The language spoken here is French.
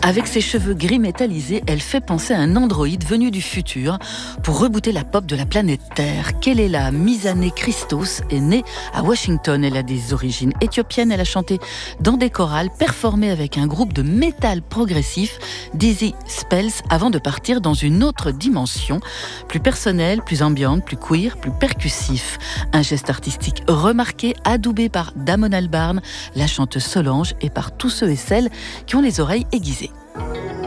Avec ses cheveux gris métallisés, elle fait penser à un androïde venu du futur pour rebooter la pop de la planète Terre. Kelela Mizane Christos est née à Washington. Elle a des origines éthiopiennes. Elle a chanté dans des chorales, performé avec un groupe de métal progressif, Dizzy Spells, avant de partir dans une autre dimension, plus personnelle, plus ambiante, plus queer, plus percussif. Un geste artistique remarqué, adoubé par Damon Albarn, la chanteuse Solange, et par tous ceux et celles qui ont les oreilles aiguisées.